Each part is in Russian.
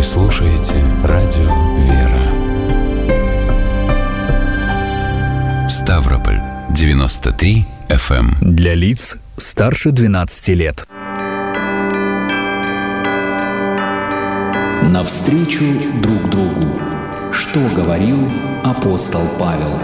слушаете радио «Вера». Ставрополь 93 FM. Для лиц старше 12 лет. Навстречу друг другу. Что говорил апостол Павел?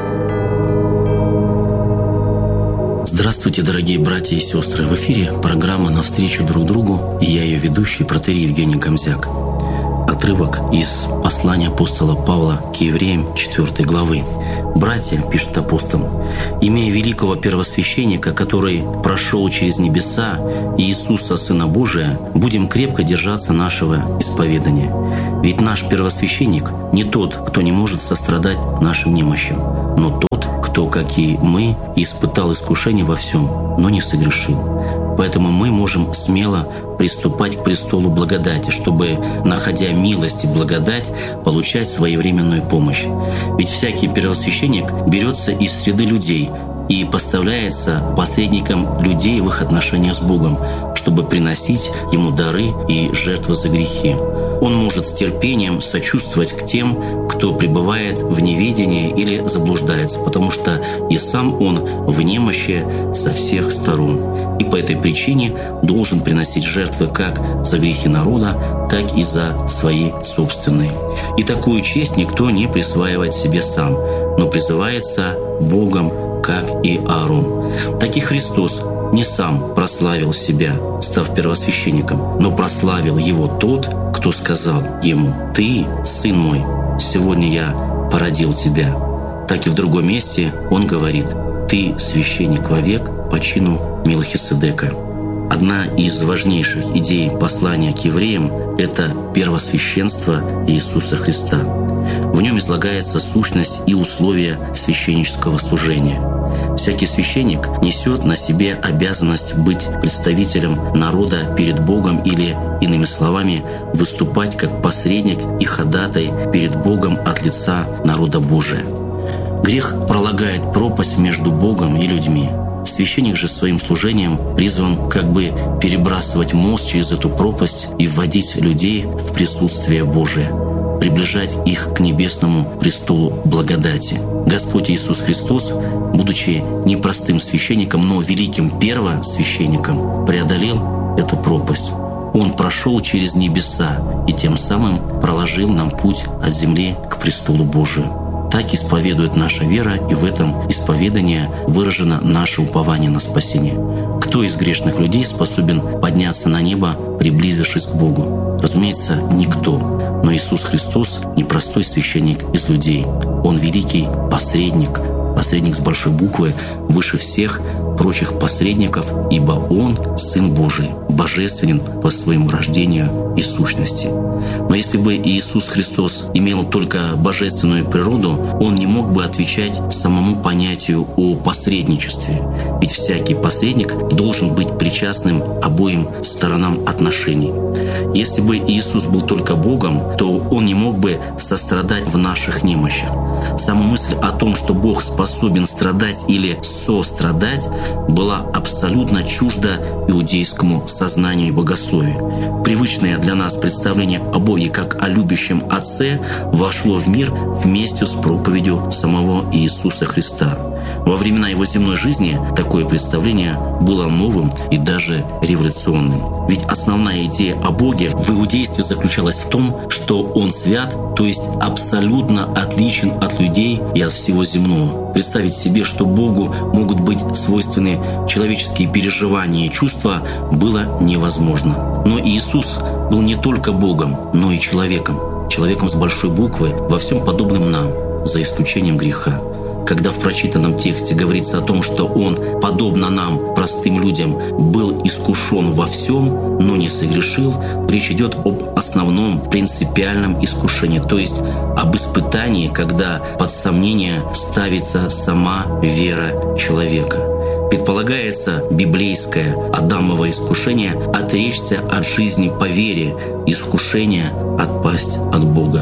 Здравствуйте, дорогие братья и сестры! В эфире программа «Навстречу друг другу» и я ее ведущий, протоиерей Евгений Гомзяк. Отрывок из послания апостола Павла к евреям 4 главы. «Братья, — пишет апостол, — имея великого первосвященника, который прошел через небеса, Иисуса, Сына Божия, будем крепко держаться нашего исповедания. Ведь наш первосвященник не тот, кто не может сострадать нашим немощам, но тот, кто, как и мы, испытал искушение во всем, но не согрешил. Поэтому мы можем смело приступать к престолу благодати, чтобы, находя милость и благодать, получать своевременную помощь. Ведь всякий первосвященник берется из среды людей и поставляется посредником людей в их отношениях с Богом, чтобы приносить Ему дары и жертвы за грехи. Он может с терпением сочувствовать к тем, кто пребывает в неведении или заблуждается, потому что и сам он в немощи со всех сторон. И по этой причине должен приносить жертвы как за грехи народа, так и за свои собственные. И такую честь никто не присваивает себе сам, но призывается Богом, как и Аарон. Так и Христос не сам прославил себя, став первосвященником, но прославил Его тот, кто сказал Ему: «Ты, Сын мой, сегодня я породил тебя». Так и в другом месте Он говорит: «Ты священник вовек по чину Мелхиседека». Одна из важнейших идей послания к евреям — это первосвященство Иисуса Христа. В нем излагается сущность и условия священнического служения. Всякий священник несет на себе обязанность быть представителем народа перед Богом или, иными словами, выступать как посредник и ходатай перед Богом от лица народа Божия. Грех пролагает пропасть между Богом и людьми. Священник же своим служением призван как бы перебрасывать мост через эту пропасть и вводить людей в присутствие Божие, приближать их к небесному престолу благодати. Господь Иисус Христос, будучи не простым священником, но великим первосвященником, преодолел эту пропасть. Он прошел через небеса и тем самым проложил нам путь от земли к престолу Божию. Так исповедует наша вера, и в этом исповедании выражено наше упование на спасение. Кто из грешных людей способен подняться на небо, приблизившись к Богу? Разумеется, никто. Но Иисус Христос не простой священник из людей. Он великий посредник, посредник с большой буквы, выше всех прочих посредников, ибо Он — Сын Божий, божественен по своему рождению и сущности. Но если бы Иисус Христос имел только божественную природу, Он не мог бы отвечать самому понятию о посредничестве. Ведь всякий посредник должен быть причастным обоим сторонам отношений. Если бы Иисус был только Богом, то Он не мог бы сострадать в наших немощах. Сама мысль о том, что Бог способен страдать или сострадать, была абсолютно чужда иудейскому сознанию и богословию. Привычное для нас представление о Боге как о любящем Отце вошло в мир вместе с проповедью самого Иисуса Христа. Во времена Его земной жизни такое представление было новым и даже революционным. Ведь основная идея о Боге в иудействе заключалась в том, что Он свят, то есть абсолютно отличен от людей и от всего земного. Представить себе, что Богу могут быть свойственны человеческие переживания и чувства, было невозможно. Но Иисус был не только Богом, но и человеком. Человеком с большой буквы, во всем подобным нам, за исключением греха. Когда в прочитанном тексте говорится о том, что Он, подобно нам, простым людям, был искушен во всем, но не согрешил, речь идет об основном принципиальном искушении, то есть об испытании, когда под сомнение ставится сама вера человека. Предполагается библейское Адамово искушение отречься от жизни по вере, искушение отпасть от Бога.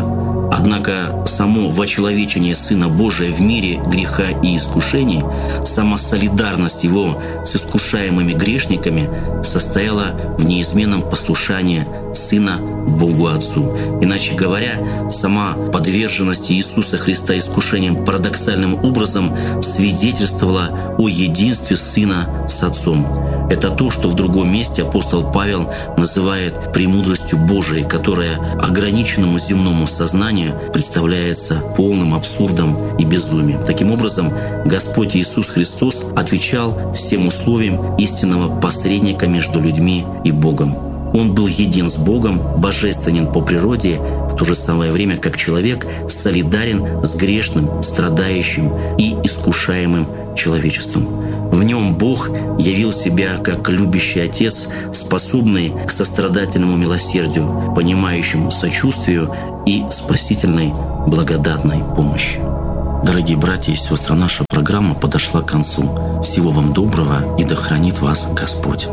Однако само вочеловечение Сына Божия в мире греха и искушений, сама солидарность Его с искушаемыми грешниками состояла в неизменном послушании Сына Богу Отцу. Иначе говоря, сама подверженность Иисуса Христа искушениям парадоксальным образом свидетельствовала о единстве Сына с Отцом. Это то, что в другом месте апостол Павел называет премудростью Божией, которая ограниченному земному сознанию представляется полным абсурдом и безумием. Таким образом, Господь Иисус Христос отвечал всем условиям истинного посредника между людьми и Богом. Он был един с Богом, божественен по природе, в то же самое время как человек солидарен с грешным, страдающим и искушаемым человечеством. В нем Бог явил себя как любящий Отец, способный к сострадательному милосердию, понимающему сочувствию и спасительной благодатной помощи. Дорогие братья и сестры, наша программа подошла к концу. Всего вам доброго, и да хранит вас Господь.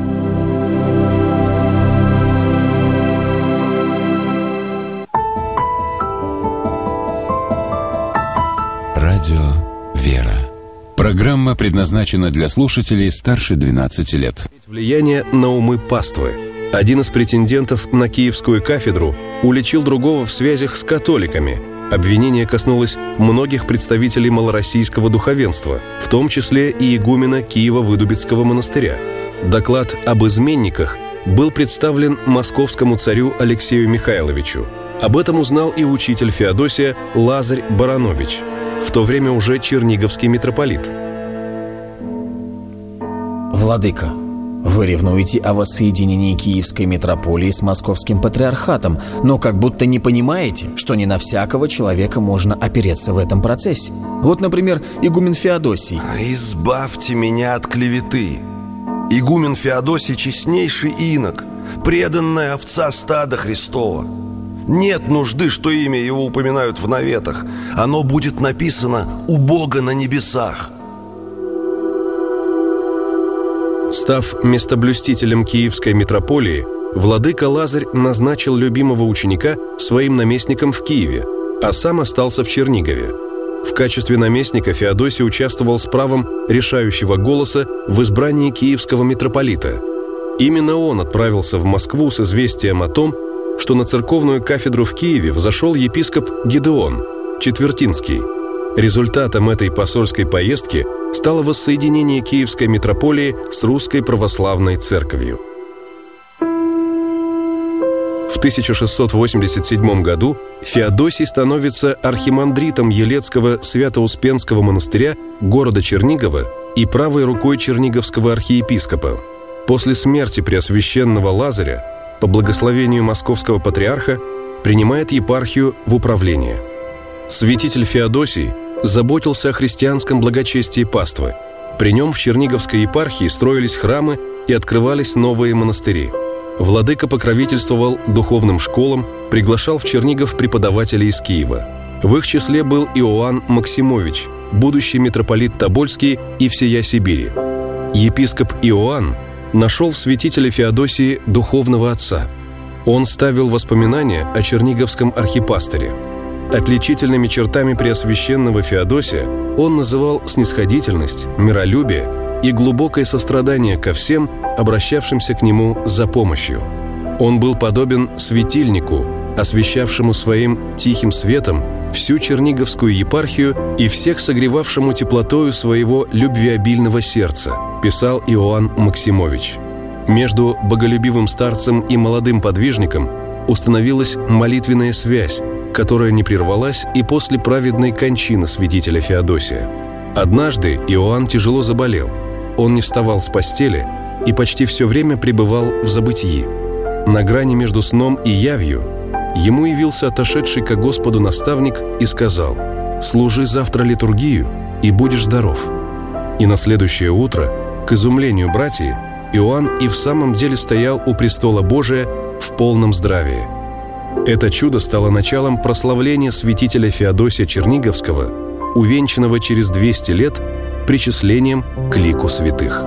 Радио «Вера». Программа предназначена для слушателей старше 12 лет. Влияние на умы паствы. Один из претендентов на Киевскую кафедру уличил другого в связях с католиками. Обвинение коснулось многих представителей малороссийского духовенства, в том числе и игумена Киево-Выдубицкого монастыря. Доклад об изменниках был представлен московскому царю Алексею Михайловичу. Об этом узнал и учитель Феодосия Лазарь Баранович, в то время уже черниговский митрополит. «Владыка, вы ревнуете о воссоединении Киевской митрополии с Московским патриархатом, но как будто не понимаете, что не на всякого человека можно опереться в этом процессе. Вот, например, игумен Феодосий». «Избавьте меня от клеветы. Игумен Феодосий — честнейший инок, преданная овца стада Христова. Нет нужды, что имя его упоминают в наветах. Оно будет написано у Бога на небесах». Став местоблюстителем Киевской митрополии, владыка Лазарь назначил любимого ученика своим наместником в Киеве, а сам остался в Чернигове. В качестве наместника Феодосий участвовал с правом решающего голоса в избрании киевского митрополита. Именно он отправился в Москву с известием о том, что на церковную кафедру в Киеве взошел епископ Гедеон Четвертинский. Результатом этой посольской поездки стало воссоединение Киевской митрополии с Русской Православной Церковью. В 1687 году Феодосий становится архимандритом Елецкого Свято-Успенского монастыря города Чернигова и правой рукой черниговского архиепископа. После смерти Преосвященного Лазаря по благословению московского патриарха принимает епархию в управление. Святитель Феодосий заботился о христианском благочестии паствы. При нем в Черниговской епархии строились храмы и открывались новые монастыри. Владыка покровительствовал духовным школам, приглашал в Чернигов преподавателей из Киева. В их числе был Иоанн Максимович, будущий митрополит Тобольский и всея Сибири. Епископ Иоанн нашел в святителе Феодосии духовного отца. Он ставил воспоминания о черниговском архипастыре. Отличительными чертами Преосвященного Феодосия он называл снисходительность, миролюбие и глубокое сострадание ко всем, обращавшимся к нему за помощью. Он был подобен светильнику, освещавшему своим тихим светом всю Черниговскую епархию и всех согревавшему теплотою своего любвеобильного сердца, писал Иоанн Максимович. Между боголюбивым старцем и молодым подвижником установилась молитвенная связь, которая не прервалась и после праведной кончины святителя Феодосия. Однажды Иоанн тяжело заболел. Он не вставал с постели и почти все время пребывал в забытии. На грани между сном и явью ему явился отошедший ко Господу наставник и сказал: «Служи завтра литургию, и будешь здоров». И на следующее утро, к изумлению братьев, Иоанн и в самом деле стоял у престола Божия в полном здравии. Это чудо стало началом прославления святителя Феодосия Черниговского, увенчанного через 200 лет причислением к лику святых.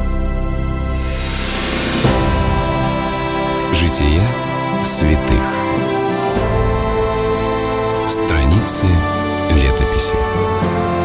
Жития святых. Страницы летописи.